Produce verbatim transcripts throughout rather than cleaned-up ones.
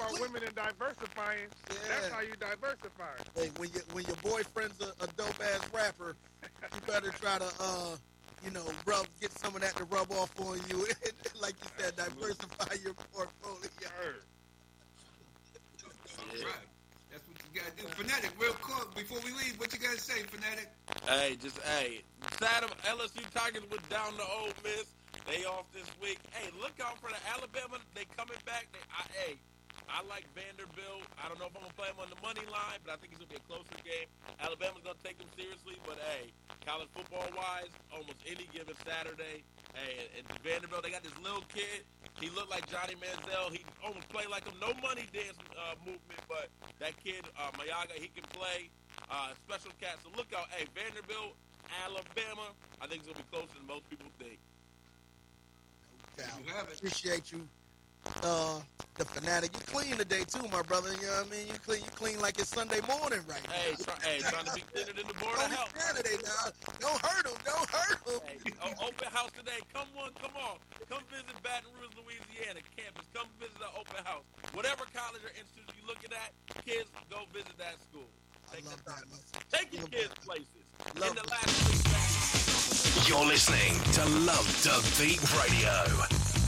more women and diversifying. Yeah. That's how you diversify. Hey, when you when your boyfriend's a, a dope ass rapper, you better try to uh, you know, rub get some of that to rub off on you. Like you said, diversify your portfolio. Yeah. Right. That's what you gotta do. Fanatic, real quick, before we leave, what you gotta say, Fanatic? Hey, just hey, sad of L S U Tigers went down to Ole Miss. They off this week. Hey, look out for the Alabama. They coming back. They, I, hey, I like Vanderbilt. I don't know if I'm gonna play them on the money line, but I think it's gonna be a closer game. Alabama's gonna take them seriously, but hey, college football wise, almost any given Saturday. Hey, and Vanderbilt, they got this little kid. He looked like Johnny Manziel. He almost played like a no money dance uh, movement, but that kid, uh, Mayaga, he can play. Uh, special cat. So look out. Hey, Vanderbilt, Alabama. I think it's gonna be closer than most people think. You appreciate you, uh, the Fanatic. You clean today too, my brother. You know what I mean? You clean, you clean like it's Sunday morning, right? Hey, try, hey, trying to be cleaner than the board of health. Saturday now. Don't hurt him. Don't hurt him. Hey, oh, open house today. Come on, come on. Come visit Baton Rouge, Louisiana campus. Come visit our open house. Whatever college or institute you're looking at, kids, go visit that school. Take I love that that. Take your kids places. Love In the last week. You're listening to Love to Beat Radio.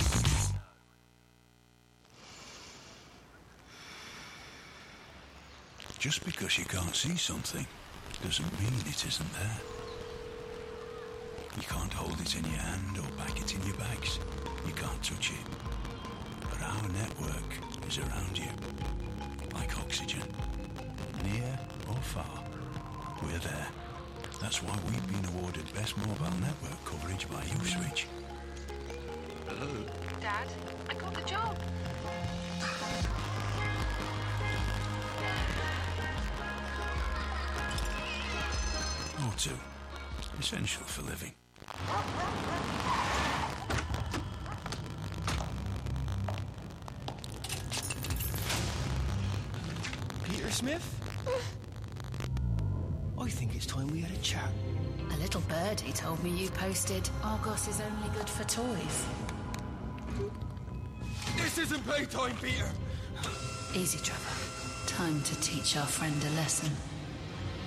Just because you can't see something doesn't mean it isn't there. You can't hold it in your hand or pack it in your bags. You can't touch it. But our network is around you, like oxygen. Near or far, we're there. That's why we've been awarded Best Mobile Network Coverage by Uswitch. Hello? Dad, I got the job. O two. Essential for living. Peter Smith? I think it's time we had a chat. A little birdie told me you posted Argos is only good for toys. This isn't playtime, Peter! Easy, Trevor. Time to teach our friend a lesson.